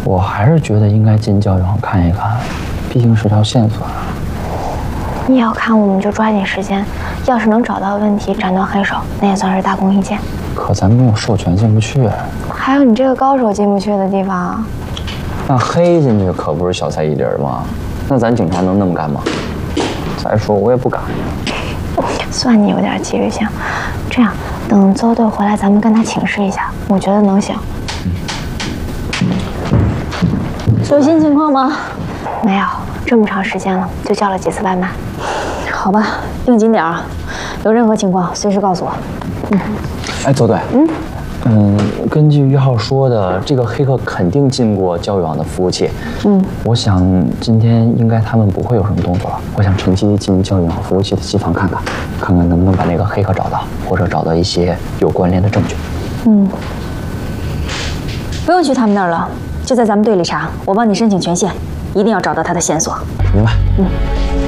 我还是觉得应该进教育网看一看，毕竟是条线索啊。 你要看，我们就抓紧时间，要是能找到问题，斩断黑手，那也算是大功一件。 可咱没有授权进不去。 还有你这个高手进不去的地方。 那黑进去可不是小菜一碟吗？那咱警察能那么干吗？再说我也不敢呀。 算你有点纪律性。这样，等邹队回来，咱们跟他请示一下，我觉得能行。 有新情况吗？ 没有，这么长时间了，就叫了几次外卖。 好吧，盯紧点啊！有任何情况随时告诉我。 哎，邹队，根据1号说的，这个黑客肯定进过教育网的服务器。我想今天应该他们不会有什么动作了。我想趁机进教育网服务器的机房看看，看看能不能把那个黑客找到，或者找到一些有关联的证据。 不用去他们那儿了，就在咱们队里查，我帮你申请权限，一定要找到他的线索。 明白。